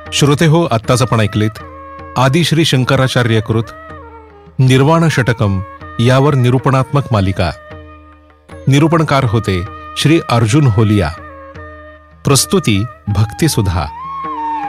श्रोतेहो, आत्ताच आपण ऐकलेत आदि श्री शंकराचार्य कृत निर्वाण षटकम यावर निरूपणात्मक मालिका. निरूपणकार होते श्री अर्जुन होलिया. प्रस्तुती भक्तिसुधा.